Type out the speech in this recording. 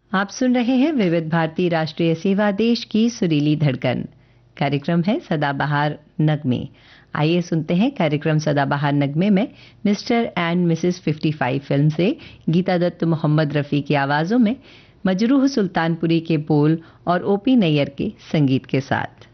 आप सुन रहे हैं विविध भारती राष्ट्रीय सेवा देश की सुरीली धड़कन। कार्यक्रम है सदाबहार नगमे। आइए सुनते हैं कार्यक्रम सदाबहार नगमे में मिस्टर एंड मिसेस 55 फिल्म से गीता दत्त मोहम्मद रफ़ी की आवाज़ों में मजरूह सुल्तानपुरी के बोल और ओपी नैयर के संगीत के साथ।